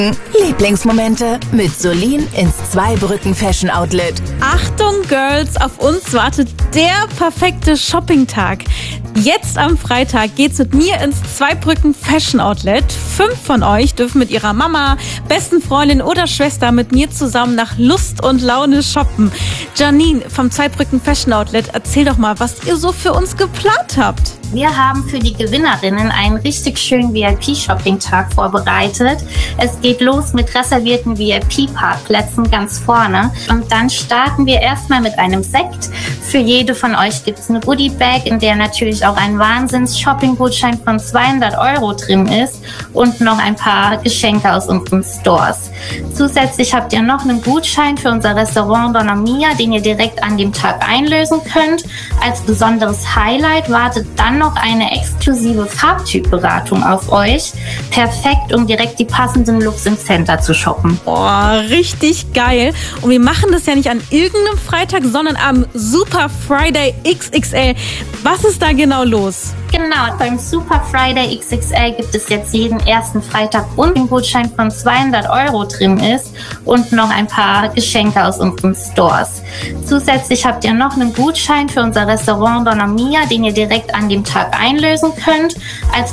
Lieblingsmomente mit Solin ins Zweibrücken Fashion Outlet. Achtung Girls, auf uns wartet der perfekte Shoppingtag. Jetzt am Freitag geht's mit mir ins Zweibrücken Fashion Outlet. 5 von euch dürfen mit ihrer Mama, besten Freundin oder Schwester mit mir zusammen nach Lust und Laune shoppen. Janine vom Zweibrücken Fashion Outlet, erzähl doch mal, was ihr so für uns geplant habt. Wir haben für die Gewinnerinnen einen richtig schönen VIP-Shopping-Tag vorbereitet. Es geht los mit reservierten VIP-Parkplätzen ganz vorne. Und dann starten wir erstmal mit einem Sekt. Für jede von euch gibt es eine Goodie-Bag, in der natürlich auch ein Wahnsinns-Shopping-Gutschein von 200 € drin ist und noch ein paar Geschenke aus unseren Stores. Zusätzlich habt ihr noch einen Gutschein für unser Restaurant Donna Mia, den ihr direkt an dem Tag einlösen könnt. Als besonderes Highlight wartet dann noch eine exklusive Farbtypberatung auf euch. Perfekt, um direkt die passenden Looks im Center zu shoppen. Boah, richtig geil. Und wir machen das ja nicht an irgendeinem Freitag, sondern am Super Friday XXL. Was ist da genau los? Genau, beim Super Friday XXL gibt es jetzt jeden ersten Freitag und ein Gutschein von 200 € drin ist und noch ein paar Geschenke aus unseren Stores. Zusätzlich habt ihr noch einen Gutschein für unser Restaurant Donna Mia, den ihr direkt an dem Tag einlösen könnt. Als